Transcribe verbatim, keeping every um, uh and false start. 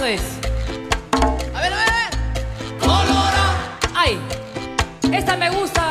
es. A ver, a ver. Colora. Ay, esta me gusta.